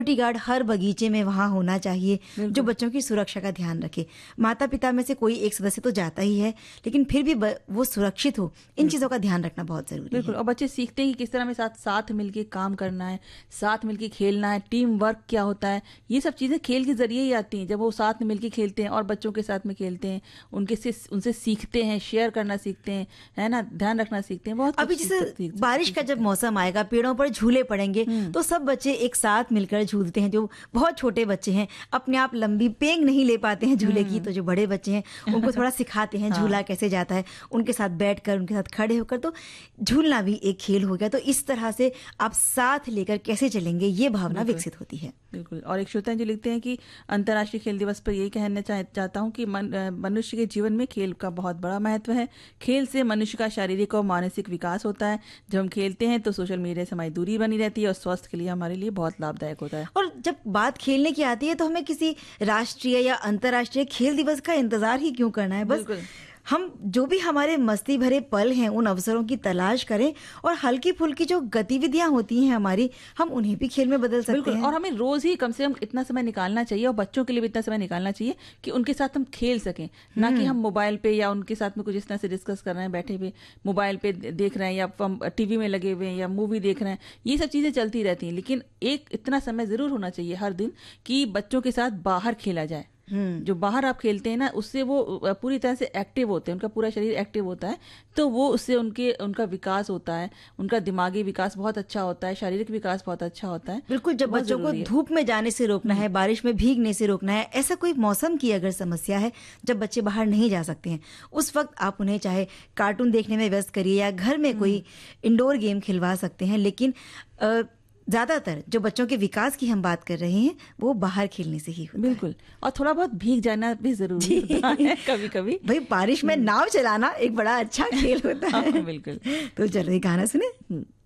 Security guard हर बगीचे में वहाँ होना चाहिए जो बिल्कुल। बच्चों की सुरक्षा का ध्यान रखे। माता पिता में से कोई एक सदस्य तो जाता ही है, लेकिन फिर भी वो सुरक्षित हो, इन चीज़ों का ध्यान रखना बहुत ज़रूरी बिल्कुल, है। और बच्चे सीखते हैं कि किस तरह हमें साथ मिलके काम करना है, साथ मिलके खेलना है, टीम वर्क क्या होता है। ये सब चीज़ें खेल के ज़रिए ही आती हैं। जब वो साथ में मिलके खेलते हैं और बच्चों के साथ में खेलते हैं, उनसे सीखते हैं, शेयर करना सीखते हैं, है ना? ध्यान रखना सीखते हैं, बहुत अभी कुछ जैसे बारिश का जब मौसम आएगा, पेड़ों पर झूले पड़ेंगे, तो सब बच्चे एक साथ मिलकर झूलते हैं। जो बहुत छोटे बच्चे हैं, अपने आप लंबी पेंग नहीं ले पाते हैं झूले की, तो जो बड़े बच्चे हैं उनको थोड़ा सिखाते हैं झूला हाँ। कैसे जाता है, उनके साथ बैठकर, उनके साथ खड़े होकर, तो झूलना भी एक खेल हो गया। तो इस तरह से आप साथ लेकर कैसे चलेंगे, ये भावना बिल्कुल। विकसित होती है। बिल्कुल, और एक श्रोता जो लिखते हैं कि अंतर्राष्ट्रीय खेल दिवस पर यही कहना चाहता हूँ कि मनुष्य के जीवन में खेल का बहुत बड़ा महत्व है। खेल से मनुष्य का शारीरिक और मानसिक विकास होता है। जब हम खेलते हैं तो सोशल मीडिया से हमारी दूरी बनी रहती है और स्वास्थ्य के लिए हमारे लिए बहुत लाभदायक होता है। और जब बात खेलने की आती है तो हमें किसी राष्ट्रीय या अंतर्राष्ट्रीय खेल दिवस का इंतजार ही क्यों करना है। बस बिल्कुल। हम जो भी हमारे मस्ती भरे पल हैं, उन अवसरों की तलाश करें और हल्की फुल्की जो गतिविधियां होती हैं हमारी, हम उन्हें भी खेल में बदल सकते बिल्कुल, हैं। और हमें रोज ही कम से कम इतना समय निकालना चाहिए, और बच्चों के लिए भी इतना समय निकालना चाहिए कि उनके साथ हम खेल सकें, ना कि हम मोबाइल पे या उनके साथ में कुछ इस तरह से डिस्कस कर रहे हैं, बैठे हुए मोबाइल पे देख रहे हैं, या हम टीवी में लगे हुए हैं, या मूवी देख रहे हैं। ये सब चीजें चलती रहती हैं, लेकिन एक इतना समय जरूर होना चाहिए हर दिन कि बच्चों के साथ बाहर खेला जाए। जो बाहर आप खेलते हैं ना, उससे वो पूरी तरह से एक्टिव होते हैं, उनका पूरा शरीर एक्टिव होता है, तो वो उससे उनका विकास होता है, उनका दिमागी विकास बहुत अच्छा होता है, शारीरिक विकास बहुत अच्छा होता है। बिल्कुल, जब बहुत बच्चों को जरूरी है। धूप में जाने से रोकना है, बारिश में भीगने से रोकना है, ऐसा कोई मौसम की अगर समस्या है जब बच्चे बाहर नहीं जा सकते हैं, उस वक्त आप उन्हें चाहे कार्टून देखने में व्यस्त करिए या घर में कोई इंडोर गेम खिलवा सकते हैं, लेकिन ज्यादातर जो बच्चों के विकास की हम बात कर रहे हैं वो बाहर खेलने से ही होता है। बिल्कुल, और थोड़ा बहुत भीग जाना भी जरूरी होता है कभी कभी। भाई, बारिश में नाव चलाना एक बड़ा अच्छा खेल होता है। बिल्कुल। तो चलो ये गाना सुने।